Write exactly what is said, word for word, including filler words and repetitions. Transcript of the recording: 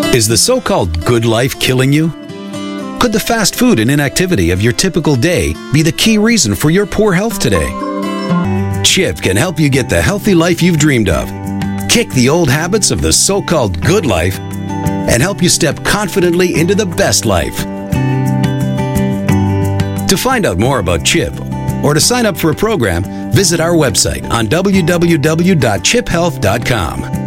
Is the so-called good life killing you? Could the fast food and inactivity of your typical day be the key reason for your poor health today? Chip can help you get the healthy life you've dreamed of, kick the old habits of the so-called good life, and help you step confidently into the best life. To find out more about Chip or to sign up for a program, visit our website on w w w dot chip health dot com.